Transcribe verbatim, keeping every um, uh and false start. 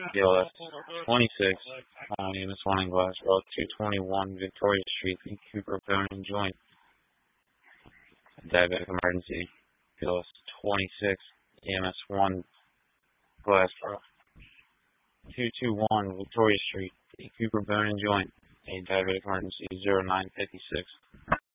P L S twenty-six, um, E M S one in Glassboro, two twenty-one Victoria Street, E. Cooper, bone and joint, diabetic emergency. P L S twenty-six, E M S one, Glassboro, two twenty-one Victoria Street, E. Cooper, bone and joint, a diabetic emergency, zero nine fifty-six.